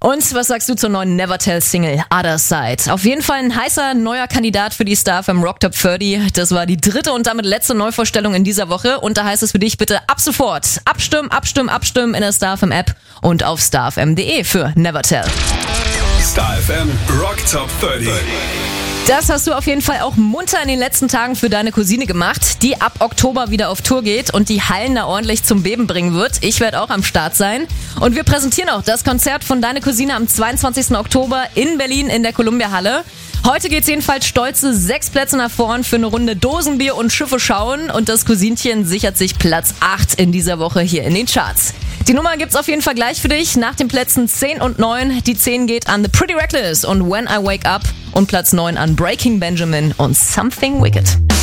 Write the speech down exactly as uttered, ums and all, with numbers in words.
Und was sagst du zur neuen Nevertell-Single Other Side? Auf jeden Fall ein heißer neuer Kandidat für die Star F M Rock Top dreißig. Das war die dritte und damit letzte Neuvorstellung in dieser Woche. Und da heißt es für dich bitte ab sofort abstimmen, abstimmen, abstimmen in der Star F M App und auf starfm punkt de für Nevertell. Star F M Rock Top dreißig. Das hast du auf jeden Fall auch munter in den letzten Tagen für deine Cousine gemacht, die ab Oktober wieder auf Tour geht und die Hallen da ordentlich zum Beben bringen wird. Ich werde auch am Start sein. Und wir präsentieren auch das Konzert von Deine Cousine am zweiundzwanzigsten Oktober in Berlin in der Columbia Halle. Heute geht's jedenfalls stolze sechs Plätze nach vorn für eine Runde Dosenbier und Schiffe schauen. Und das Cousinchen sichert sich Platz acht in dieser Woche hier in den Charts. Die Nummer gibt's auf jeden Fall gleich für dich nach den Plätzen zehn und neun. Die zehn geht an The Pretty Reckless und When I Wake Up und Platz neun an Breaking Benjamin und Something Wicked.